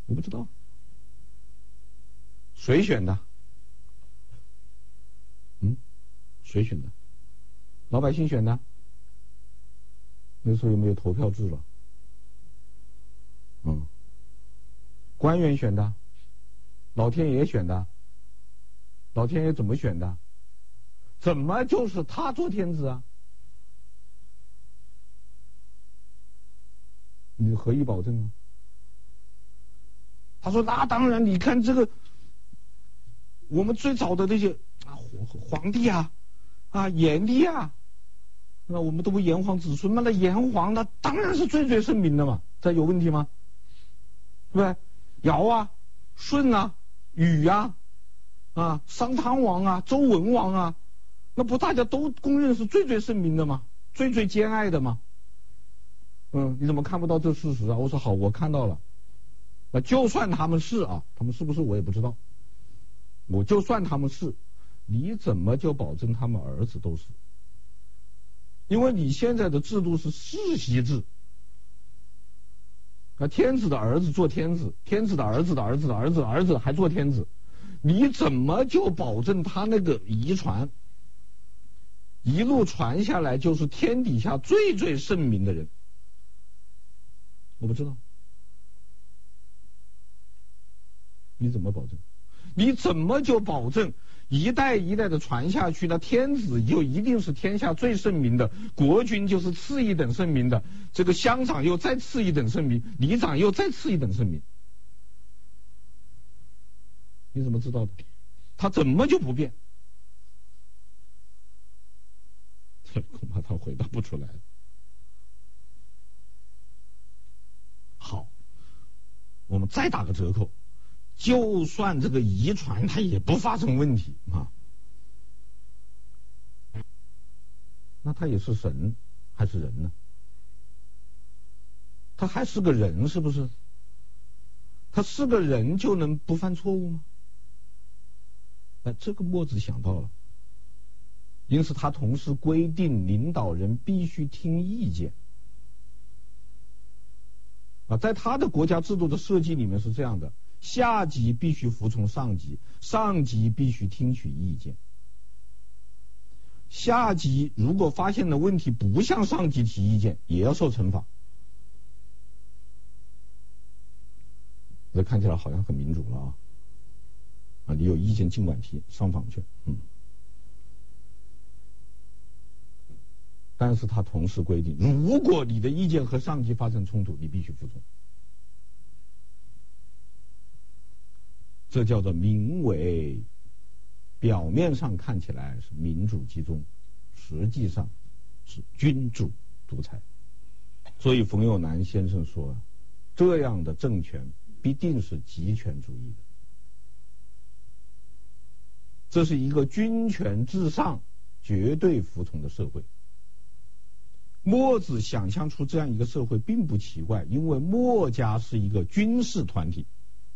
我不知道。谁选的？谁选的？老百姓选的。那时候有没有投票制了？官员选的，老天爷选的。老天爷怎么选的？怎么就是他做天子啊？你何以保证啊？他说那当然，你看这个我们最早的那些皇帝啊炎帝啊，那我们都不炎黄子孙吗？那炎黄那当然是最圣明的嘛，这有问题吗？对不对？尧啊舜啊禹啊商汤王啊周文王啊，那不大家都公认是最圣明的吗？最兼爱的吗？你怎么看不到这事实啊？我说好，我看到了。那就算他们是他们是不是我也不知道。我就算他们是，你怎么就保证他们儿子都是？因为你现在的制度是世袭制。天子的儿子做天子，天子的儿子的儿子的儿子的儿子还做天子，你怎么就保证他那个遗传一路传下来就是天底下最圣明的人？我不知道。你怎么保证？你怎么就保证一代一代的传下去，那天子就一定是天下最圣明的，国君就是次一等圣明的，这个乡长又再次一等圣明，里长又再次一等圣明？你怎么知道的？他怎么就不变？恐怕他回答不出来了。好，我们再打个折扣，就算这个遗传它也不发生问题那他也是神还是人呢？他还是个人，是不是？他是个人就能不犯错误吗？这个墨子想到了，因此他同时规定领导人必须听意见。在他的国家制度的设计里面是这样的，下级必须服从上级，上级必须听取意见。下级如果发现了问题不向上级提意见，也要受惩罚。这看起来好像很民主了你有意见尽管提，上访去。但是他同时规定，如果你的意见和上级发生冲突，你必须服从。这叫做民为，表面上看起来是民主集中，实际上是君主独裁。所以冯友南先生说，这样的政权必定是极权主义的。这是一个君权至上、绝对服从的社会。墨子想象出这样一个社会并不奇怪，因为墨家是一个军事团体。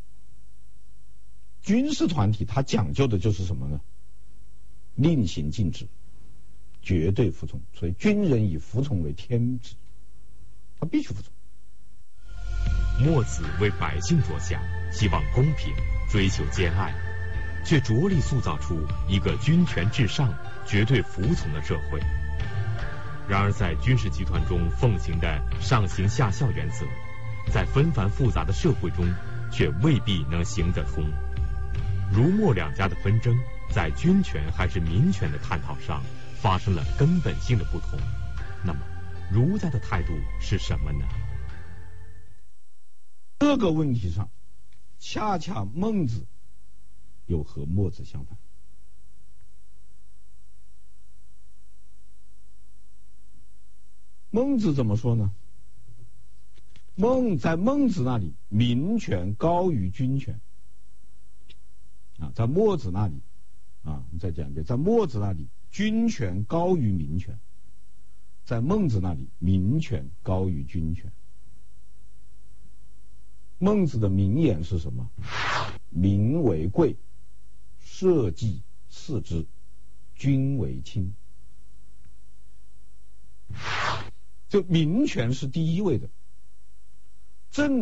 军事团体它讲究的就是什么呢？令行禁止，绝对服从。所以军人以服从为天职，他必须服从。 墨子为百姓着想，希望公平，追求兼爱，却着力塑造出一个君权至上、绝对服从的社会。然而在军事集团中奉行的上行下效原则，在纷繁复杂的社会中却未必能行得通。儒墨两家的纷争，在君权还是民权的探讨上发生了根本性的不同。那么儒家的态度是什么呢？ 这个问题上，恰恰孟子又和墨子相反。孟子怎么说呢？在孟子那里，民权高于君权。在墨子那里，我们再讲一遍，在墨子那里，君权高于民权；在孟子那里，民权高于君权。孟子的名言是什么？民为贵，社稷次之，君为轻。就民权是第一位的，政